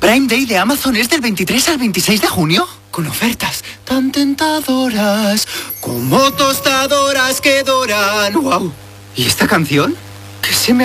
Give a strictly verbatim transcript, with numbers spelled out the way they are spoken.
Prime Day de Amazon es del veintitrés al veintiséis de junio. Con ofertas tan tentadoras como tostadoras que doran. ¡Wow! ¿Y esta canción?